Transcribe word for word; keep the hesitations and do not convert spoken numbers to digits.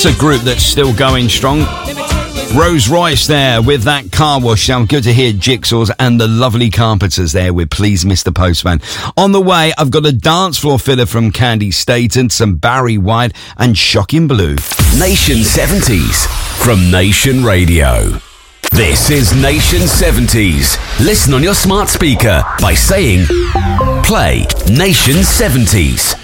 That's a group that's still going strong. Rose Royce there with that Car Wash. Sound good to hear. Jigsaws and the Lovely Carpenters there with Please Mister Postman. On the way, I've got a dance floor filler from Candy Staten, some Barry White and Shocking Blue. Nation seventies from Nation Radio. This is Nation seventies. Listen on your smart speaker by saying, play Nation seventies.